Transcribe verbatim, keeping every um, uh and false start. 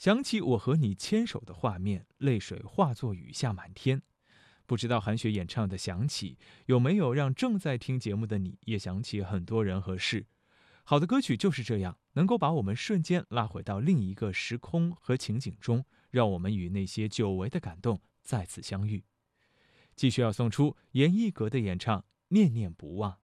想起我和你牵手的画面，泪水化作雨下满天。不知道韩雪演唱的《想起》有没有让正在听节目的你也想起很多人和事？好的歌曲就是这样，能够把我们瞬间拉回到另一个时空和情景中，让我们与那些久违的感动再次相遇。继续要送出严艺格的演唱《念念不忘》。